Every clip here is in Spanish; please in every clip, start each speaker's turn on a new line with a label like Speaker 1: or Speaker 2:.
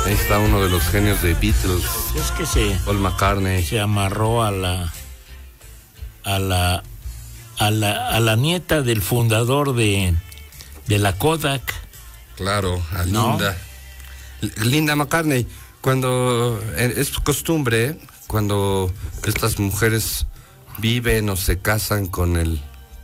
Speaker 1: Ahí está uno de los genios de Beatles.
Speaker 2: Es que
Speaker 1: Paul McCartney.
Speaker 2: se amarró a la nieta del fundador de la Kodak.
Speaker 1: Claro, a
Speaker 2: ¿No?
Speaker 1: Linda McCartney. Cuando es costumbre, cuando estas mujeres viven o se casan con el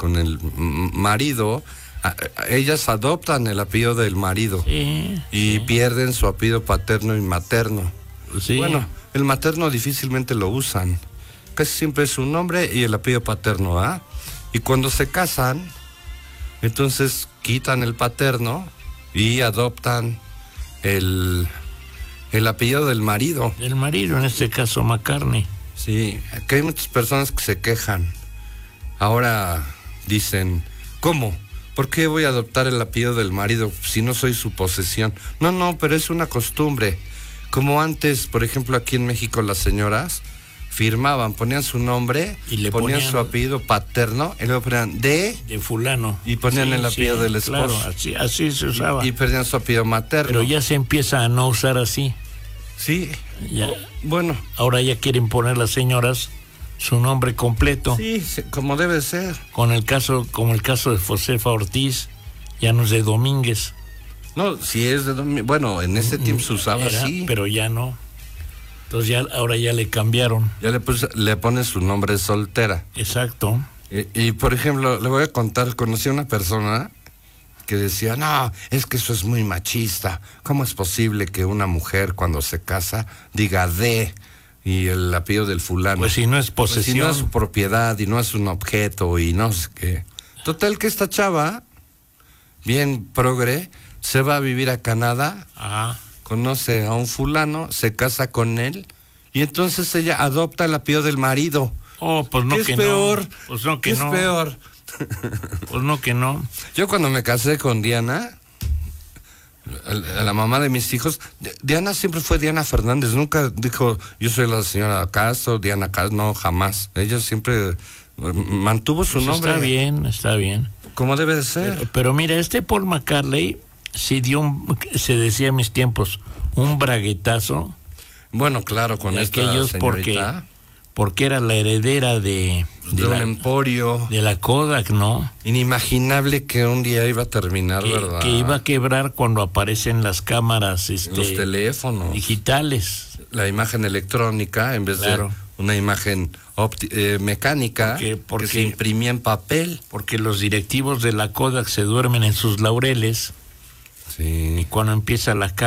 Speaker 1: marido, ellas adoptan el apellido del marido.
Speaker 2: Sí,
Speaker 1: y
Speaker 2: sí.
Speaker 1: pierden su apellido paterno y materno.
Speaker 2: Sí.
Speaker 1: Bueno, el materno difícilmente lo usan. Casi siempre es su nombre y el apellido paterno, ¿ah? Y cuando se casan, entonces quitan el paterno y adoptan el apellido del marido.
Speaker 2: El marido, en este caso McCartney.
Speaker 1: Sí, aquí hay muchas personas que se quejan. Ahora dicen, ¿cómo? ¿Por qué voy a adoptar el apellido del marido si no soy su posesión? No, pero es una costumbre. Como antes, por ejemplo, aquí en México las señoras firmaban, ponían su nombre,
Speaker 2: Y le
Speaker 1: ponían
Speaker 2: ponían
Speaker 1: su apellido paterno, y luego ponían de
Speaker 2: fulano.
Speaker 1: y ponían el apellido del esposo.
Speaker 2: Claro, así se usaba.
Speaker 1: Y perdían su apellido materno.
Speaker 2: Pero ya se empieza a no usar así.
Speaker 1: Sí,
Speaker 2: Ya,
Speaker 1: bueno,
Speaker 2: ahora ya quieren poner las señoras su nombre completo.
Speaker 1: sí, como debe ser.
Speaker 2: Como el caso de Josefa Ortiz, ya no es de Domínguez.
Speaker 1: No, si es de bueno, en ese tiempo se usaba
Speaker 2: Era,
Speaker 1: así.
Speaker 2: pero ya no. Entonces ahora ya le cambiaron.
Speaker 1: Ya le ponen su nombre soltera.
Speaker 2: Exacto.
Speaker 1: Y por ejemplo, le voy a contar, conocí a una persona que decía, no, es que eso es muy machista. ¿Cómo es posible que una mujer cuando se casa diga de y el apellido del fulano?
Speaker 2: Pues si no es
Speaker 1: Pues si
Speaker 2: posesión.
Speaker 1: no es su propiedad y no es un objeto y no sé qué. Total que esta chava, bien progre, se va a vivir a Canadá,
Speaker 2: Ah,
Speaker 1: conoce a un fulano, se casa con él y entonces ella adopta el apellido del marido.
Speaker 2: oh, pues no
Speaker 1: ¿Qué es
Speaker 2: que
Speaker 1: peor?
Speaker 2: no. Pues no que
Speaker 1: ¿Qué
Speaker 2: no.
Speaker 1: es peor?
Speaker 2: Pues no que no.
Speaker 1: Yo cuando me casé con Diana, la mamá de mis hijos, Diana siempre fue Diana Fernández, nunca dijo yo soy la señora Castro, Diana Castro, no, jamás. Ella siempre mantuvo su
Speaker 2: Pues
Speaker 1: nombre.
Speaker 2: está bien.
Speaker 1: Como debe de ser.
Speaker 2: Pero mira, Paul McCartney sí dio se decía en mis tiempos, un braguetazo.
Speaker 1: Bueno, claro, con
Speaker 2: de
Speaker 1: esta
Speaker 2: aquellos
Speaker 1: señorita.
Speaker 2: porque era la heredera de
Speaker 1: un emporio.
Speaker 2: de la Kodak, ¿no?
Speaker 1: Inimaginable que un día iba a terminar, ¿verdad?
Speaker 2: Que iba a quebrar cuando aparecen las cámaras
Speaker 1: los teléfonos.
Speaker 2: digitales.
Speaker 1: La imagen electrónica en vez
Speaker 2: Claro.
Speaker 1: de una imagen mecánica
Speaker 2: Porque
Speaker 1: que se imprimía en papel.
Speaker 2: Porque los directivos de la Kodak se duermen en sus laureles
Speaker 1: Sí.
Speaker 2: y cuando empieza la cámara